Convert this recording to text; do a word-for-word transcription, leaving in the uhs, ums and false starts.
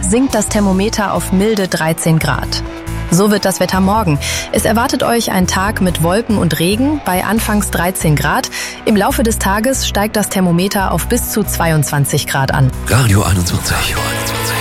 sinkt das Thermometer auf milde dreizehn Grad. So wird das Wetter morgen. Es erwartet euch ein Tag mit Wolken und Regen bei anfangs dreizehn Grad. Im Laufe des Tages steigt das Thermometer auf bis zu zweiundzwanzig Grad an. Radio einundzwanzig.